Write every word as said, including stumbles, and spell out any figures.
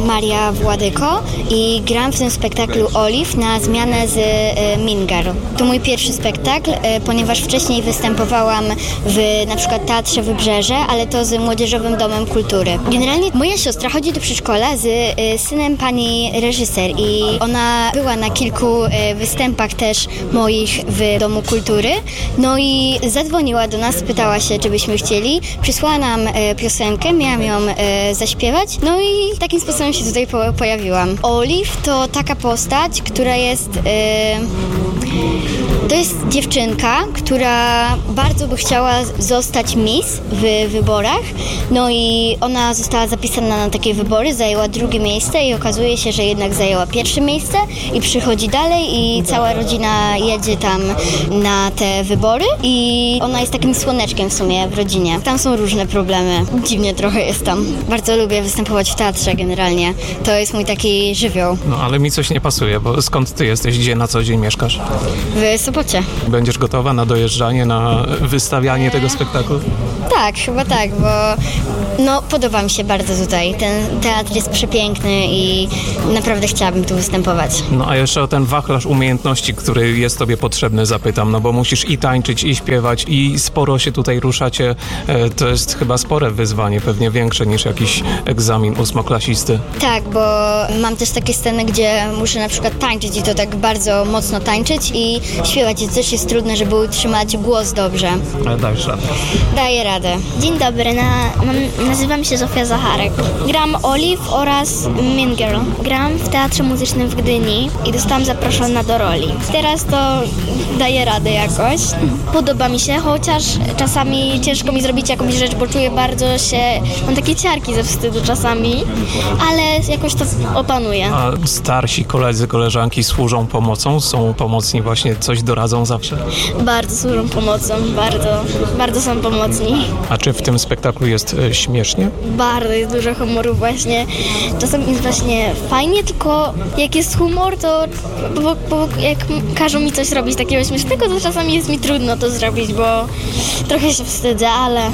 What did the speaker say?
Maria Władyko i gram w tym spektaklu Olive na zmianę z e, Mean Girl. To mój pierwszy spektakl, e, ponieważ wcześniej występowałam w na przykład Teatrze Wybrzeże, ale to z Młodzieżowym Domem Kultury. Generalnie moja siostra chodzi do przedszkola z e, synem pani reżyser i ona była na kilku e, występach też moich w Domu Kultury. No i zadzwoniła do nas, pytała się, czy byśmy chcieli. Przysłała nam e, piosenkę, miałam ją e, zaśpiewać. No i takim sposobem się tutaj po, pojawiłam. Olive to taka postać, która jest... E, to jest dziewczynka, która bardzo by chciała zostać Miss w wyborach. No i ona została zapisana na takie wybory, zajęła drugie miejsce i okazuje się, że jednak zajęła pierwsze miejsce i przychodzi dalej i cała rodzina jedzie tam na te wybory i ona jest takim słoneczkiem w sumie w rodzinie. Tam są różne problemy. Dziwnie trochę jest tam. Bardzo lubię występować w teatrze generalnie. To jest mój taki żywioł. No ale mi coś nie pasuje, bo skąd ty jesteś? Gdzie na co dzień mieszkasz? W Sopocie. Będziesz gotowa na dojeżdżanie, na wystawianie tego spektaklu? Tak, chyba tak, bo no podoba mi się bardzo tutaj. Ten teatr jest przepiękny i naprawdę chciałabym tu występować. No a jeszcze o ten wachlarz umiejętności, który jest tobie potrzebny, zapytam, no bo musisz i tańczyć, i śpiewać, i sporo się tutaj ruszacie. E, to jest chyba spore wyzwanie, pewnie większe niż jakiś egzamin ósmoklasisty. Tak, bo mam też takie sceny, gdzie muszę na przykład tańczyć i to tak bardzo mocno tańczyć i śpiewać i też jest trudne, żeby utrzymać głos dobrze. Ale dajesz radę. Daję radę. Dzień dobry, na, mam, nazywam się Zofia Zacharek. Gram Olive oraz Mean Girl. Gram w Teatrze Muzycznym w Gdyni i zostałam zaproszona do roli. Teraz to daję radę jakoś. Podoba mi się, chociaż czasami ciężko mi zrobić jakąś rzecz, bo czuję bardzo się, mam takie ciarki ze wstydu czasami, ale jakoś to opanuję. A starsi koledzy, koleżanki służą pomocą? Są pomocni właśnie, coś doradzą zawsze? Bardzo służą pomocą, bardzo, bardzo są pomocni. A czy w tym spektaklu jest e, śmiesznie? Bardzo jest dużo humoru właśnie. Czasem jest właśnie fajnie, tylko jak jest humor, to bo, bo jak każą mi coś robić takiego śmiesznego, to czasami jest mi trudno to zrobić, bo trochę się wstydzę, ale